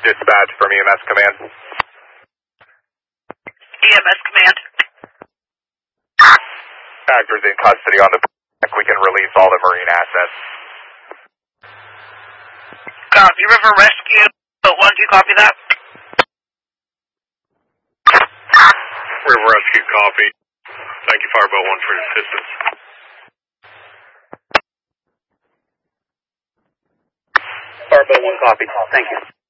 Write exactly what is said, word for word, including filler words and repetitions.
Dispatch from E M S Command. E M S Command. Actors in custody on the deck. We can release all the marine assets. Copy. River Rescue. One, do you copy that? River Rescue, copy. Thank you, Fireboat one, for your assistance. Fireboat one, copy. Thank you.